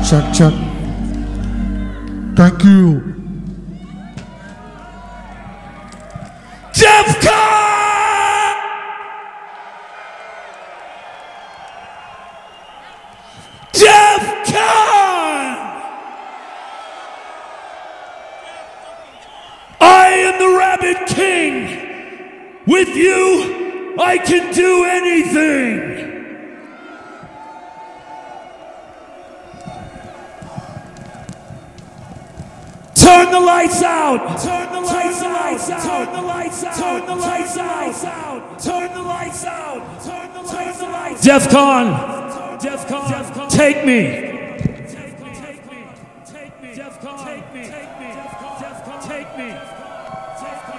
check. Thank you. Defcon! Defcon! I am the Rabbit King. With you, I can do anything. Turn the lights out! Turn the lights out! Turn the lights out! Turn the lights out! Turn the lights out! Turn the lights out! Defcon! Defcon! Take me! Take me! Take me! Defcon! Take me! Take me! Defcon! Take me!